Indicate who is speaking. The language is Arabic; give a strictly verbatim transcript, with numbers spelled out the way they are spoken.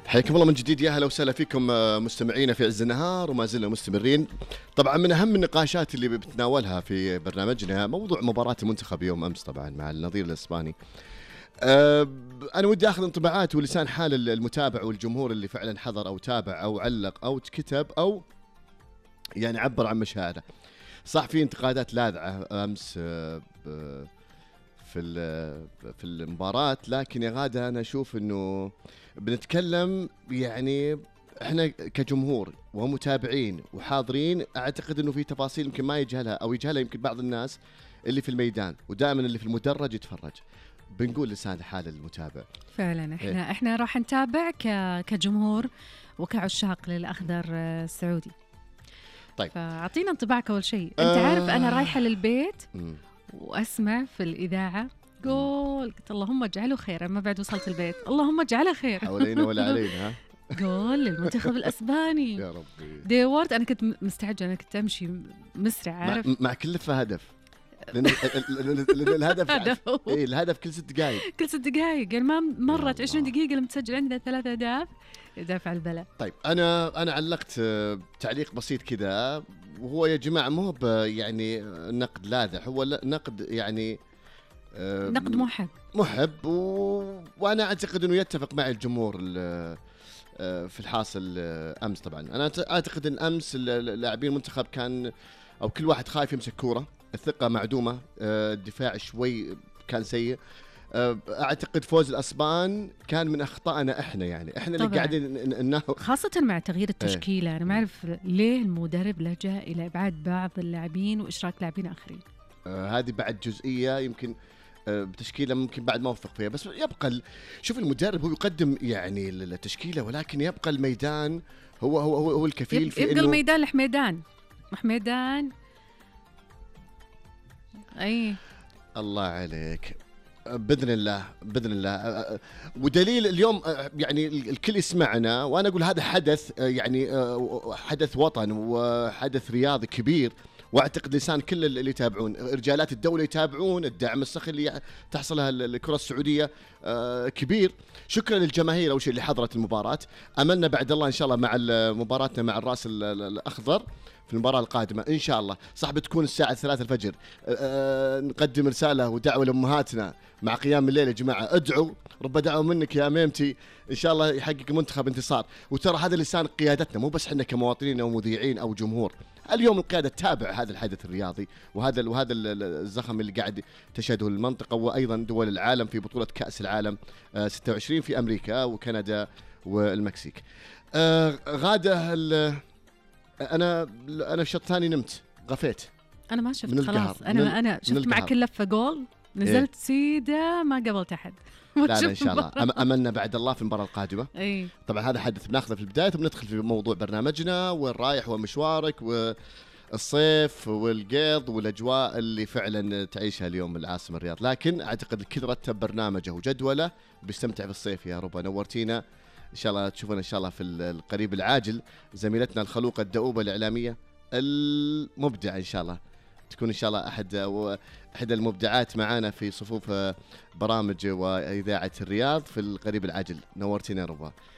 Speaker 1: حياكم الله من جديد، يا هلا وسهلا فيكم مستمعينا في عز النهار، وما زلنا مستمرين. طبعا من أهم النقاشات اللي بتناولها في برنامجنا موضوع مباراة المنتخب يوم أمس طبعا مع النظير الإسباني. أه أنا ودي أخذ انطباعات ولسان حال المتابع والجمهور اللي فعلا حضر أو تابع أو علق أو كتب أو يعني عبر عن مشاعره. صح في انتقادات لاذعة أمس أه في في المباراة، لكن يا غادة أنا أشوف إنه بنتكلم يعني إحنا كجمهور ومتابعين وحاضرين، أعتقد إنه في تفاصيل يمكن ما يجهلها أو يجهلها يمكن بعض الناس اللي في الميدان، ودائما اللي في المدرج يتفرج. بنقول لسان حال المتابع
Speaker 2: فعلا. إحنا
Speaker 1: إيه؟
Speaker 2: إحنا راح نتابع كجمهور وكعشاق للأخضر السعودي.
Speaker 1: طيب
Speaker 2: فأعطينا انطباعك أول شيء. أنت
Speaker 1: آه
Speaker 2: عارف أنا رايحة للبيت
Speaker 1: م.
Speaker 2: وأسمع في الإذاعة جول، قلت اللهم اجعله خير. أما بعد وصلت البيت اللهم اجعله خير.
Speaker 1: حوالينا ولا علينا ها
Speaker 2: جول للمنتخب الأسباني.
Speaker 1: يا ربي
Speaker 2: ديورت. أنا كنت مستعجلة، أنا كنت أمشي مسرع، عارف
Speaker 1: مع, مع كل لفة هدف، لأن الهدف إيه الهدف كل ست دقائق
Speaker 2: كل ست دقائق يعني ما مرت عشرين دقيقة لما تسجل عندنا ثلاث أهداف. يدافع البلاء. طيب
Speaker 1: أنا أنا علقت تعليق بسيط كذا، وهو يا جماعة مو يعني نقد لاذع، هو نقد يعني
Speaker 2: نقد محب
Speaker 1: محب و... وأنا أعتقد أنه يتفق مع الجمهور في الحاصل أمس. طبعا أنا أعتقد أن أمس اللاعبين المنتخب كان أو كل واحد خايف يمسك كورة، الثقة معدومة، الدفاع شوي كان سيء. أعتقد فوز الأسبان كان من أخطائنا إحنا، يعني إحنا اللي قاعدين إنه
Speaker 2: خاصة مع تغيير التشكيلة. أنا ما أعرف ليه المدرب لجأ إلى إبعاد بعض اللاعبين وإشراك لاعبين آخرين.
Speaker 1: آه هذه بعد جزئية يمكن آه بتشكيلة ممكن بعد ما وفق فيها، بس يبقى شوف المدرب هو يقدم يعني التشكيلة، ولكن يبقى الميدان هو هو هو, هو الكفيل في
Speaker 2: يبقى
Speaker 1: إنه
Speaker 2: الميدان لحميدان محميدان. أي
Speaker 1: الله عليك. بإذن الله بإذن الله. ودليل اليوم يعني الكل يسمعنا، وأنا أقول هذا حدث يعني حدث وطن وحدث رياضي كبير، واعتقد لسان كل اللي يتابعون، رجالات الدولة يتابعون، الدعم السخي اللي تحصلها الكرة السعودية كبير. شكرا للجماهير أول شيء اللي حضرت المباراة. أملنا بعد الله إن شاء الله مع مباراتنا مع الراس الأخضر في المباراة القادمة إن شاء الله، صح بتكون الساعة ثلاثة الفجر. أه نقدم رسالة ودعوة لأمهاتنا مع قيام الليل، يا جماعة ادعوا، رب دعوة منك يا ميمتي إن شاء الله يحقق المنتخب انتصار. وترى هذا لسان قيادتنا، مو بس احنا كمواطنين أو مذيعين أو جمهور. اليوم القيادة تتابع هذا الحدث الرياضي وهذا وهذا الزخم اللي قاعد تشهده المنطقة وأيضا دول العالم في بطولة كأس العالم أه ستة وعشرين في أمريكا وكندا والمكسيك. أه غادة أنا أنا الشوط الثاني نمت غفيت.
Speaker 2: أنا ما شفت خلاص. أنا أنا شفت مع كل لفة جول نزلت إيه؟ سيدة ما قبلت أحد.
Speaker 1: لا لا إن شاء الله أملنا بعد الله في المباراة القادمة.
Speaker 2: إيه؟
Speaker 1: طبعا هذا حدث بناخذه في البداية ثم ندخل في موضوع برنامجنا وين رايح ومشوارك والصيف والقيض والأجواء اللي فعلا تعيشها اليوم العاصمة الرياض. لكن أعتقد الكل رتب برنامجه وجدوله بيستمتع في الصيف. يا رب نورتينا إن شاء الله تشوفون إن شاء الله في القريب العاجل زميلتنا الخلوقة الدؤوبة الإعلامية المبدعة، إن شاء الله تكون إن شاء الله أحد أحد المبدعات معانا في صفوف برامج وإذاعة الرياض في القريب العاجل. نورتنا يا رب.